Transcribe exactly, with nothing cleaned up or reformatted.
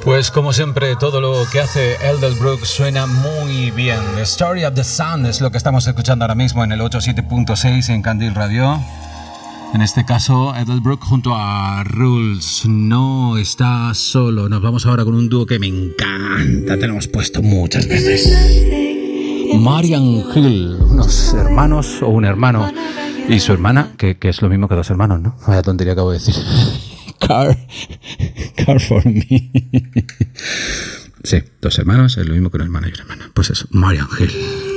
Pues como siempre, todo lo que hace Elderbrook suena muy bien. The Story of the Sun es lo que estamos escuchando ahora mismo en el ochenta y siete punto seis en Candil Radio. En este caso, Elderbrook junto a Rules. No está solo. Nos vamos ahora con un dúo que me encanta. Te lo hemos puesto muchas veces. Marian Hill, unos hermanos o un hermano y su hermana, que, que es lo mismo que dos hermanos, ¿no? Vaya tontería acabo de decir. Car, car for me. Sí, dos hermanos es lo mismo que una hermana y una hermana. Pues eso, Marian Hill.